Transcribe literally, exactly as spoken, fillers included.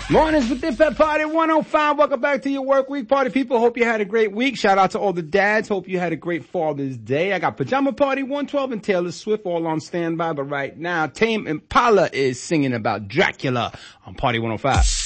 Mornings with Dip Pep Party one oh five. Welcome back to your work week, party people. Hope you had a great week. Shout out to all the dads. Hope you had a great Father's Day. I got Pajama Party one twelve and Taylor Swift all on standby, but right now Tame Impala is singing about Dracula on Party one oh five.